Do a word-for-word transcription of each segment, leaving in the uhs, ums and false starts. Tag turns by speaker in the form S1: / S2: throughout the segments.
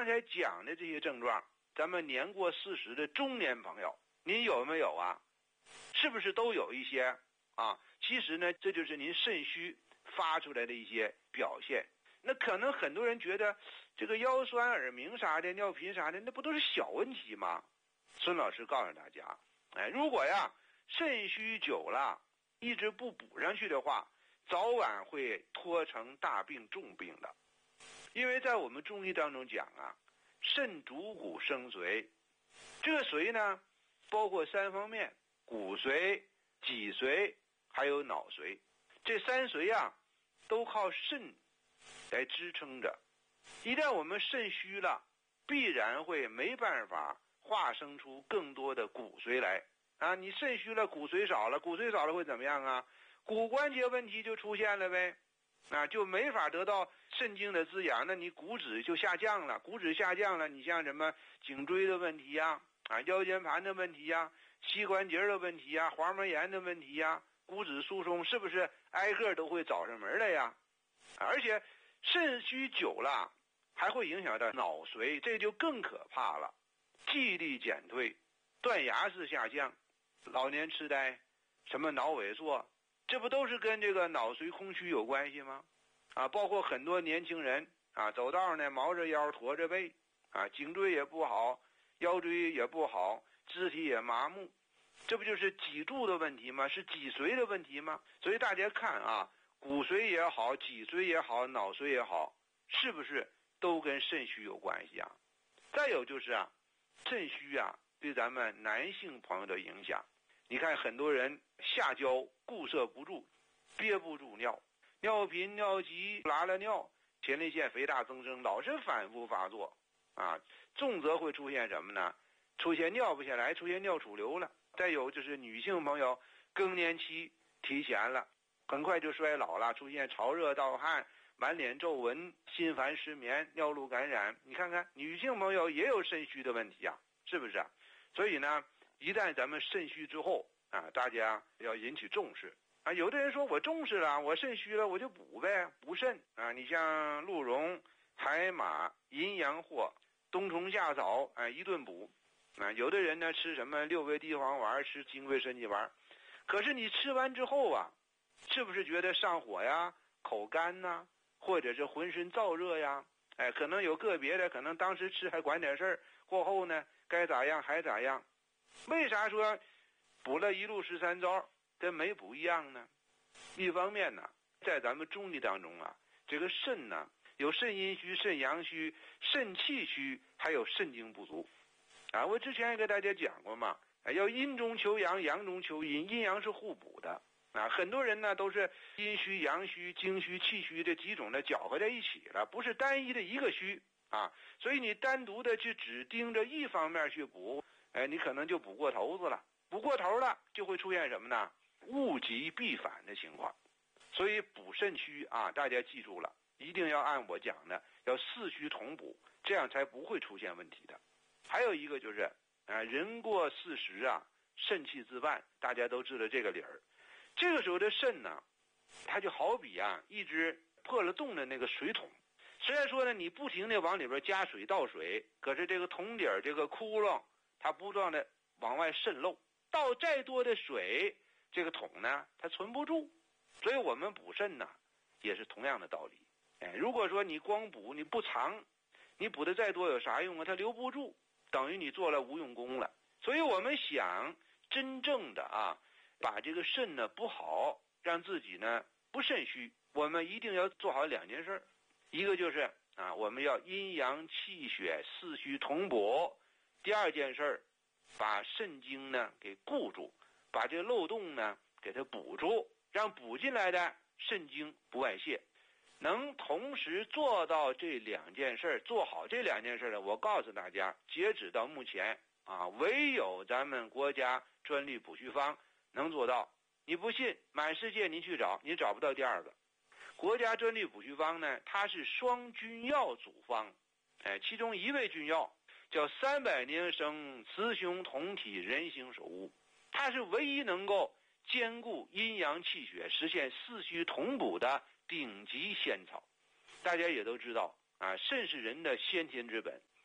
S1: 才讲的这些症状，咱们年过四十的中年朋友，您有没有啊？是不是都有一些啊？其实呢，这就是您肾虚发出来的一些表现。那可能很多人觉得这个腰酸耳鸣啥的，尿频啥的，那不都是小问题吗？孙老师告诉大家，哎，如果呀肾虚久了一直不补上去的话，早晚会拖成大病重病的。因为在我们中医当中讲啊，肾主骨生髓，这个髓呢包括三方面，骨髓、脊髓还有脑髓，这三髓啊都靠肾来支撑着。一旦我们肾虚了，必然会没办法化生出更多的骨髓来啊！你肾虚了，骨髓少了，骨髓少了会怎么样啊？骨关节问题就出现了呗，啊，就没法得到肾精的滋养，那你骨质就下降了，骨质下降了，你像什么颈椎的问题呀、啊，腰间盘的问题呀、膝关节的问题呀、滑膜炎的问题呀、骨质疏松，是不是挨个都会找上门来呀？而且肾虚久了还会影响到脑髓，这就更可怕了。记忆力减退，断崖式下降，老年痴呆，什么脑萎缩，这不都是跟这个脑髓空虚有关系吗？啊，包括很多年轻人啊，走道呢毛着腰驼着背啊，颈椎也不好，腰椎也不好，肢体也麻木，这不就是脊柱的问题吗？是脊髓的问题吗？所以大家看啊，骨髓也好，脊髓也好，脑髓也好，是不是都跟肾虚有关系啊？再有就是啊，肾虚啊对咱们男性朋友的影响，你看很多人下焦固摄不住，憋不住尿，尿频尿急拉了尿，前列腺肥大增生，老是反复发作啊，重则会出现什么呢？出现尿不下来，出现尿储留了。再有就是女性朋友更年期提前了，很快就衰老了，出现潮热盗汗，满脸皱纹，心烦失眠，尿路感染。你看看女性朋友也有肾虚的问题啊，是不是啊？所以呢，一旦咱们肾虚之后啊，大家要引起重视啊。有的人说我重视了，我肾虚了，我就补呗，补肾啊。你像鹿茸、海马、阴阳藿、冬虫夏草啊，一顿补啊。有的人呢吃什么六味地黄丸，吃金匮肾气丸，可是你吃完之后啊，是不是觉得上火呀、口干呐、啊，或者是浑身燥热呀？哎，可能有个别的，可能当时吃还管点事儿，过后呢该咋样还咋样。为啥说补了一路十三招跟没补一样呢？一方面呢，在咱们中医当中啊，这个肾呢有肾阴虚、肾阳虚、肾气虚，还有肾精不足啊。我之前也给大家讲过嘛，要阴中求阳，阳中求阴，阴阳是互补的啊。很多人呢都是阴虚、阳虚、精虚、气虚这几种的搅和在一起了，不是单一的一个虚啊。所以你单独的去只盯着一方面去补，哎，你可能就补过头子了，补过头了就会出现什么呢？物极必反的情况。所以补肾虚啊，大家记住了，一定要按我讲的，要四虚同补，这样才不会出现问题的。还有一个就是啊，人过四十啊，肾气自半，大家都知道这个理儿。这个时候的肾呢，它就好比啊一只破了洞的那个水桶，虽然说呢你不停的往里边加水倒水，可是这个桶底儿这个窟窿它不断的往外渗漏，倒再多的水，这个桶呢它存不住。所以我们补肾呢也是同样的道理。哎，如果说你光补你不藏，你补的再多有啥用啊？它留不住，等于你做了无用功了。所以我们想真正的啊把这个肾呢补好，让自己呢不肾虚，我们一定要做好两件事。一个就是啊我们要阴阳气血四虚同补，第二件事把肾精呢给固住，把这个漏洞呢给它补住，让补进来的肾精不外泄。能同时做到这两件事，做好这两件事呢，我告诉大家，截止到目前啊，唯有咱们国家专利补虚方能做到。你不信，满世界你去找，你找不到第二个。国家专利补虚方呢，它是双君药组方，哎，其中一味君药叫三百年生雌雄同体人形首乌，它是唯一能够兼顾阴阳气血，实现四虚同补的顶级仙草。大家也都知道啊，肾是人的先天之本，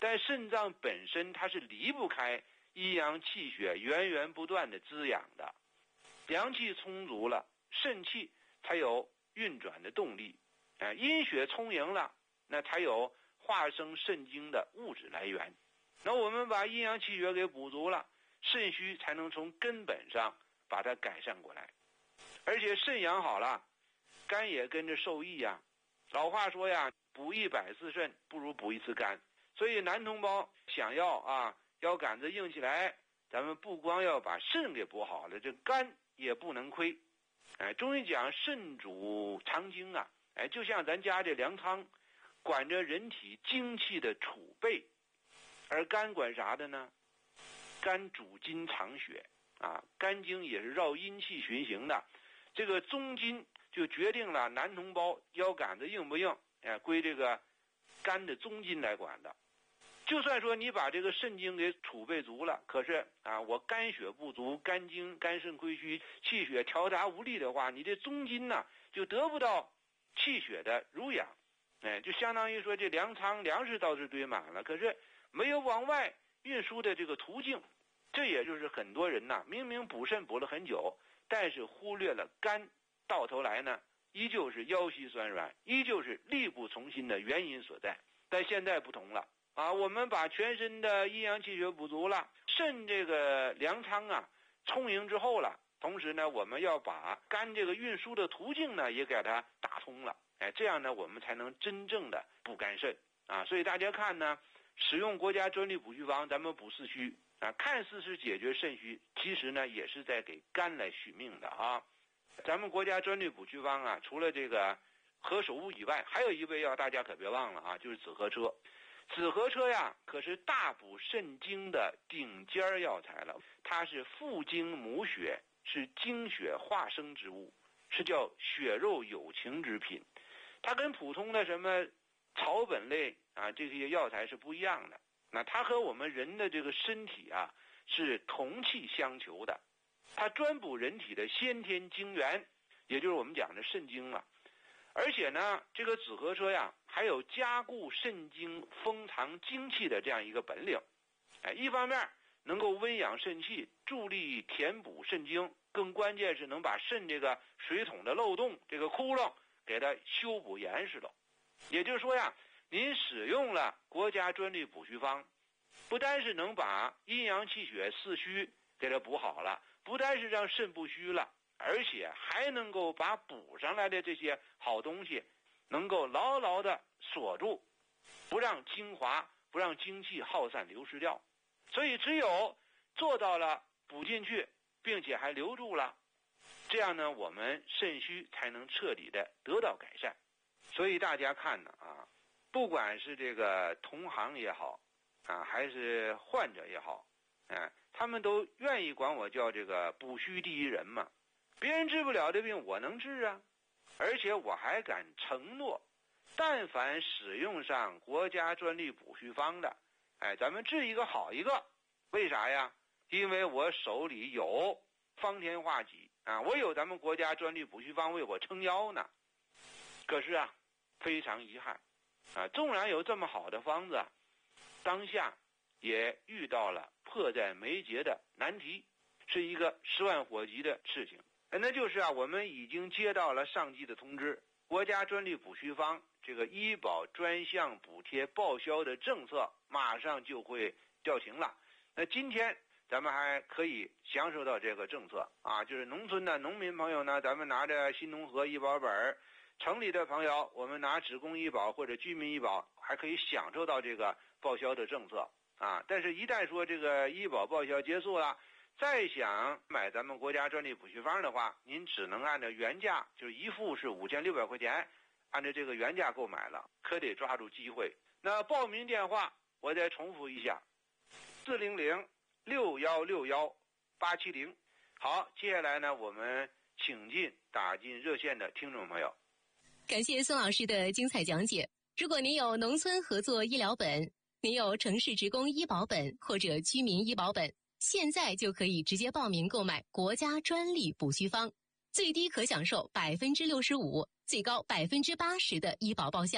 S1: 但肾脏本身它是离不开阴阳气血源源不断的滋养的，阳气充足了，肾气才有运转的动力，哎，阴血充盈了，那才有化生肾精的物质来源。那我们把阴阳气血给补足了，肾虚才能从根本上把它改善过来。而且肾养好了，肝也跟着受益呀。老话说呀，补一百次肾不如补一次肝。所以男同胞想要啊腰杆子硬起来，咱们不光要把肾给补好了，这肝也不能亏。哎，中医讲肾主藏精啊，哎，就像咱家这粮仓管着人体精气的储备，而肝管啥的呢？肝主筋藏血啊，肝经也是绕阴气循行的。这个中筋就决定了男同胞腰杆子硬不硬，哎，归这个肝的中筋来管的。就算说你把这个肾精给储备足了，可是啊，我肝血不足，肝经肝肾亏虚，气血调达无力的话，你这中筋呢就得不到气血的濡养，哎，就相当于说这粮仓粮食倒是堆满了，可是没有往外运输的这个途径。这也就是很多人呐，明明补肾补了很久，但是忽略了肝，到头来呢依旧是腰膝酸软，依旧是力不从心的原因所在。但现在不同了啊，我们把全身的阴阳气血补足了，肾这个粮仓啊充盈之后了，同时呢我们要把肝这个运输的途径呢也给它打通了，哎，这样呢我们才能真正的补肝肾啊。所以大家看呢，使用国家专利补虚方，咱们补四虚啊，看似是解决肾虚，其实呢也是在给肝来续命的啊。咱们国家专利补虚方啊，除了这个何首乌以外，还有一味药大家可别忘了啊，就是紫河车。紫河车呀，可是大补肾精的顶尖药材了。它是父精母血，是精血化生之物，是叫血肉有情之品。它跟普通的什么草本类啊这些药材是不一样的。那它和我们人的这个身体啊是同气相求的。它专补人体的先天精元，也就是我们讲的肾精了。而且呢，这个紫河车呀，还有加固肾精、封藏精气的这样一个本领。哎，一方面能够温养肾气，助力填补肾精，更关键是能把肾这个水桶的漏洞、这个窟窿给它修补严实了。也就是说呀，您使用了国家专利补虚方，不单是能把阴阳气血四虚给它补好了，不单是让肾不虚了，而且还能够把补上来的这些好东西能够牢牢的锁住，不让精华不让精气耗散流失掉。所以只有做到了补进去并且还留住了，这样呢我们肾虚才能彻底的得到改善。所以大家看呢啊，不管是这个同行也好啊，还是患者也好，啊，他们都愿意管我叫这个补虚第一人嘛。别人治不了的病我能治啊，而且我还敢承诺，但凡使用上国家专利补虚方的，哎，咱们治一个好一个。为啥呀？因为我手里有方天画戟啊，我有咱们国家专利补虚方为我撑腰呢。可是啊，非常遗憾啊，纵然有这么好的方子，当下也遇到了迫在眉睫的难题，是一个十万火急的事情。那就是啊，我们已经接到了上级的通知，国家专利补虚方这个医保专项补贴报销的政策马上就会调停了。那今天咱们还可以享受到这个政策啊，就是农村的农民朋友呢，咱们拿着新农合医保本，城里的朋友我们拿职工医保或者居民医保还可以享受到这个报销的政策啊。但是一旦说这个医保报销结束了，再想买咱们国家专利补虚方的话，您只能按照原价，就是一副是五千六百块钱，按照这个原价购买了，可得抓住机会。那报名电话我再重复一下，四零零六幺六幺八七零。好，接下来呢，我们请进打进热线的听众朋友。
S2: 感谢宋老师的精彩讲解。如果您有农村合作医疗本，您有城市职工医保本或者居民医保本，现在就可以直接报名购买国家专利补虚方，最低可享受百分之六十五，最高百分之八十的医保报销。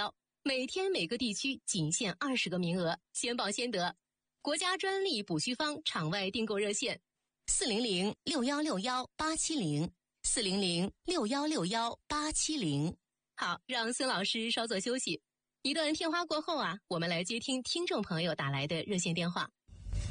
S2: 每天每个地区仅限二十个名额，先报先得。国家专利补须方场外订购热线：四零零六幺六幺八七零，四零零六幺六幺八七零。好，让孙老师稍作休息。一段片花过后啊，我们来接听听众朋友打来的热线电话。